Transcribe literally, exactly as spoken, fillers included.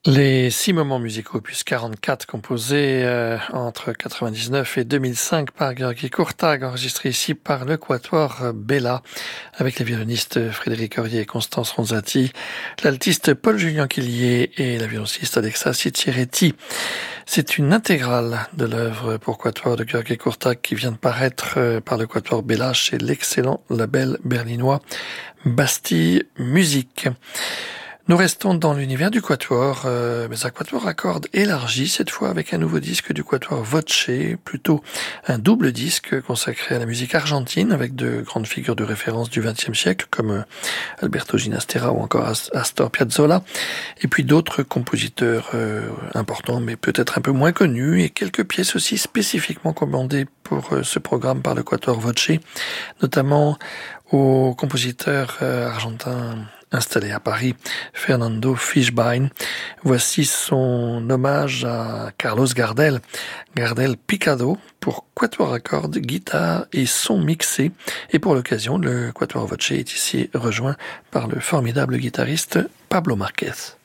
Les six moments musicaux, opus quarante-quatre, composés euh, entre quatre-vingt-dix-neuf et deux mille cinq par György Kurtág, enregistrés ici par le Quatuor Bella, avec les violonistes Frédéric Aurier et Constance Ronzati, l'altiste Paul-Julien Quillier et la violonciste Alexa Cicciretti. C'est une intégrale de l'œuvre pour Quatuor de György Kurtág qui vient de paraître euh, par le Quatuor Bella chez l'excellent label berlinois Bastille Musique. Nous restons dans l'univers du Quatuor, euh, mais un Quatuor à cordes élargi, cette fois avec un nouveau disque du Quatuor Voce, plutôt un double disque consacré à la musique argentine, avec de grandes figures de référence du vingtième siècle, comme euh, Alberto Ginastera ou encore Astor Piazzolla, et puis d'autres compositeurs euh, importants, mais peut-être un peu moins connus, et quelques pièces aussi spécifiquement commandées pour euh, ce programme par le Quatuor Voce, notamment au compositeur euh, argentin installé à Paris, Fernando Fischbein. Voici son hommage à Carlos Gardel, Gardel Picado, pour quatuor à cordes, guitare et son mixé. Et pour l'occasion, le Quatuor Voce est ici rejoint par le formidable guitariste Pablo Marquez.